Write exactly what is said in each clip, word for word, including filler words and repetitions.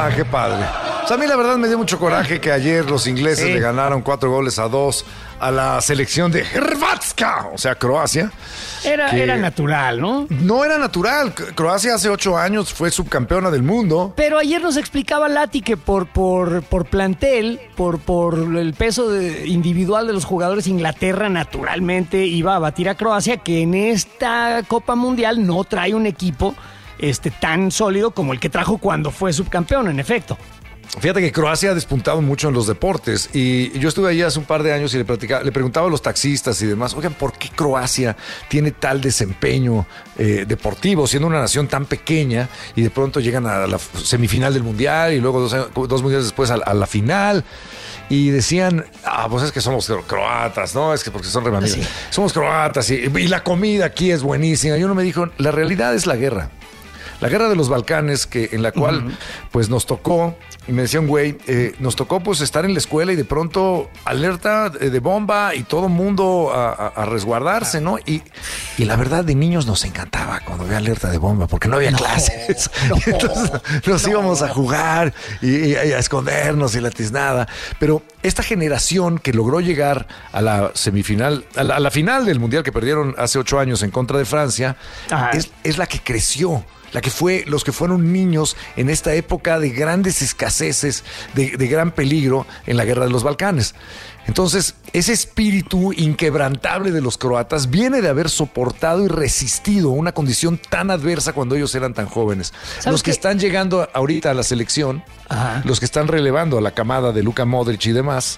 Ah, qué padre. O sea, a mí la verdad me dio mucho coraje que ayer los ingleses sí. le ganaron cuatro goles a dos a la selección de Hrvatska, o sea, Croacia. Era, era natural, ¿no? No era natural. Croacia hace ocho años fue subcampeona del mundo. Pero ayer nos explicaba Lati que por, por, por plantel, por, por el peso de, individual de los jugadores, Inglaterra naturalmente iba a batir a Croacia, que en esta Copa Mundial no trae un equipo este, tan sólido como el que trajo cuando fue subcampeón, en efecto. Fíjate que Croacia ha despuntado mucho en los deportes y yo estuve allí hace un par de años y le, le preguntaba a los taxistas y demás, oigan, ¿por qué Croacia tiene tal desempeño eh, deportivo siendo una nación tan pequeña y de pronto llegan a la semifinal del Mundial y luego dos, dos mundiales después a, a la final? Y decían, ah, pues es que somos croatas, ¿no? Es que porque son remamidos. Sí. Somos croatas y, y la comida aquí es buenísima. Y uno me dijo, la realidad es la guerra. La guerra de los Balcanes, que, en la cual uh-huh. pues nos tocó, y me decía un güey, eh, nos tocó pues estar en la escuela y de pronto alerta de, de bomba y todo mundo a, a, a resguardarse, ¿no? Y, y la verdad de niños nos encantaba cuando había alerta de bomba, porque no había no, clases. No, Entonces nos no. íbamos a jugar y, y a escondernos y la tiznada. Pero esta generación que logró llegar a la semifinal, a la, a la final del Mundial que perdieron hace ocho años en contra de Francia, es, es la que creció. La que fue, los que fueron niños en esta época de grandes escaseces, de, de gran peligro en la guerra de los Balcanes. Entonces, ese espíritu inquebrantable de los croatas viene de haber soportado y resistido una condición tan adversa cuando ellos eran tan jóvenes. Los que qué? están llegando ahorita a la selección, Ajá. los que están relevando a la camada de Luka Modric y demás,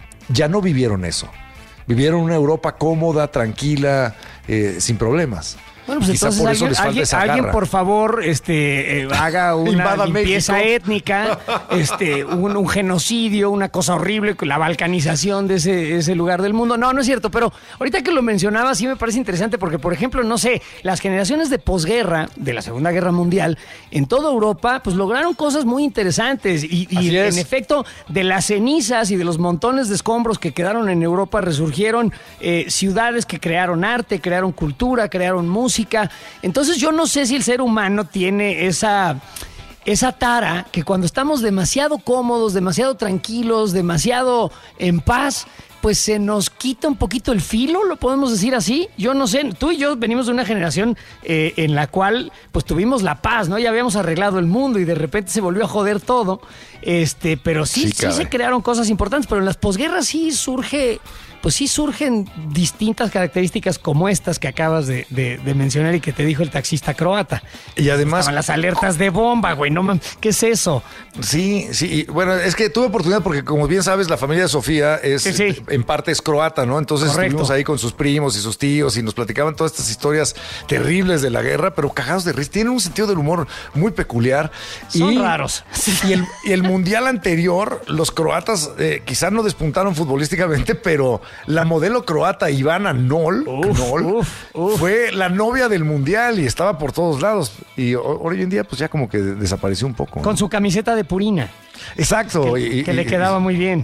ya no vivieron eso. Vivieron una Europa cómoda, tranquila, eh, sin problemas. Bueno, pues Quizá entonces alguien, alguien, alguien por favor este, eh, haga una limpieza México. étnica, este, un, un genocidio, una cosa horrible, la balcanización de ese, ese lugar del mundo. No, no es cierto, pero ahorita que lo mencionaba sí me parece interesante porque, por ejemplo, no sé, las generaciones de posguerra, de la Segunda Guerra Mundial, en toda Europa, pues lograron cosas muy interesantes y, y en efecto, de las cenizas y de los montones de escombros que quedaron en Europa resurgieron eh, ciudades que crearon arte, crearon cultura, crearon música. Entonces yo no sé si el ser humano tiene esa, esa tara que cuando estamos demasiado cómodos, demasiado tranquilos, demasiado en paz, pues se nos quita un poquito el filo, lo podemos decir así. Yo no sé, tú y yo venimos de una generación eh, en la cual pues tuvimos la paz, ¿no? Ya habíamos arreglado el mundo y de repente se volvió a joder todo. Este, pero sí, sí, sí se crearon cosas importantes, pero en las posguerras sí surge... pues sí surgen distintas características como estas que acabas de, de, de mencionar y que te dijo el taxista croata. Y además... Estaban las alertas de bomba, güey, no mames, ¿qué es eso? Sí, sí, bueno, es que tuve oportunidad porque como bien sabes, la familia de Sofía es, sí, sí. en parte es croata, ¿no? Entonces Correcto. estuvimos ahí con sus primos y sus tíos y nos platicaban todas estas historias terribles de la guerra, pero cagados de risa. Tienen un sentido del humor muy peculiar. Son y, raros. Y el, y el mundial anterior, los croatas eh, quizás no despuntaron futbolísticamente, pero la modelo croata Ivana Nol, uf, Nol uf, uf. fue la novia del mundial y estaba por todos lados. Y hoy en día pues ya como que desapareció un poco. Con ¿no? su camiseta de Purina. Exacto. Que, y, que y, le quedaba y, muy bien.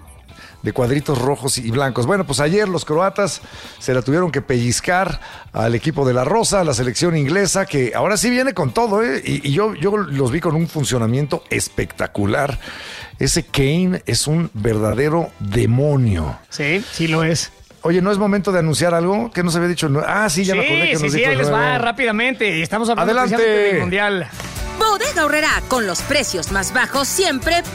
De cuadritos rojos y blancos. Bueno, pues ayer los croatas se la tuvieron que pellizcar al equipo de la Rosa, a la selección inglesa, que ahora sí viene con todo, ¿eh? Y, y yo, yo los vi con un funcionamiento espectacular. Ese Kane es un verdadero demonio. Sí, sí lo es. Oye, ¿no es momento de anunciar algo? ¿Qué nos había dicho? Ah, sí, ya sí, me acordé que sí, nos sí, dijo ahí les nuevo. va rápidamente. Estamos hablando Adelante. del Mundial. Bodega Aurrerá, con los precios más bajos siempre.